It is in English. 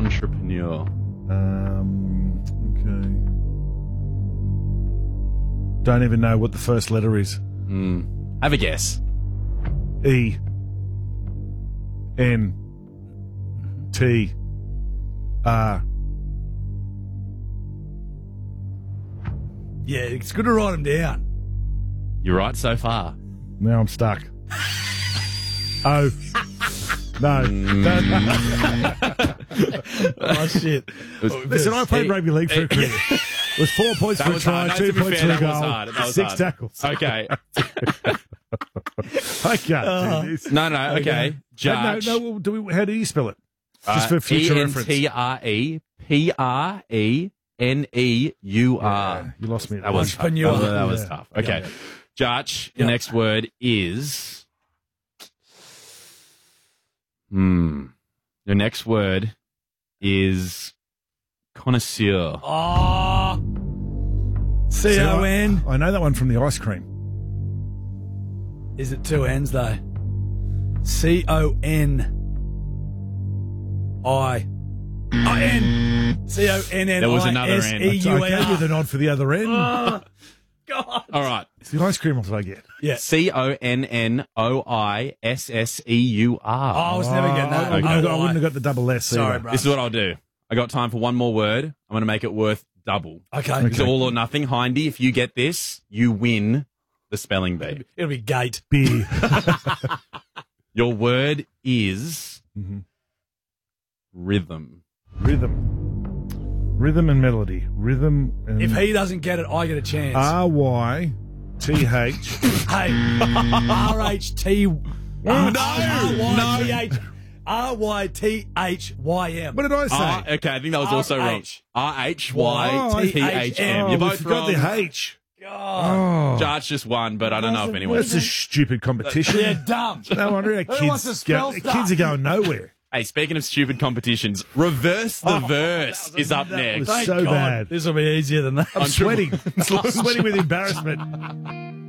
Entrepreneur. Okay. Don't even know what the first letter is. Have a guess. E. N. T. R. Yeah, it's good to write them down. You're right so far. Now I'm stuck. O. No. Oh, shit. Listen, I played rugby league for a career. It was 4 points for a try, 2 points for a goal, 6 tackles. Okay. I can't do this. No, okay. Judge. No, how do you spell it? Just for future reference. ENTREPRENEUR. You lost me. That was tough. That was tough. Okay. Yeah. Judge, your next word is... Your next word is connoisseur. Oh. C-O-N. I know that one from the ice cream. Is it 2 N's, though? C-O-N-I. N. C-O-N-N-I-S-E-U-R. There was another N. I gave you the nod for the other end. Oh, God. All right. It's the ice cream, what did I get? Yeah. CONNOISSEUR. Oh, I was never getting that. I wouldn't have got the double S. Sorry, either. bro. This is what I'll do. I got time for one more word. I'm going to make it worth double. Okay. It's all or nothing. Hindy, if you get this, you win the spelling bee. It'll be gate. Beer. Your word is rhythm. Rhythm and melody. Rhythm and... If he doesn't get it, I get a chance. R-Y-T-H. Hey, R-H-T... R-Y-T-H-Y-M. What did I say? Okay, I think that was also wrong. R-H-Y-T-H-M. You're both forgot wrong. the H. Oh. Jarch just won, but I don't know if anyone... That's a stupid competition. Yeah, dumb. No wonder our Who wants to kids, spell kids stuff? are going nowhere. Hey, speaking of stupid competitions, Reverse the Verse is up next. was so bad. This will be easier than that. I'm sweating. I'm sweating with embarrassment.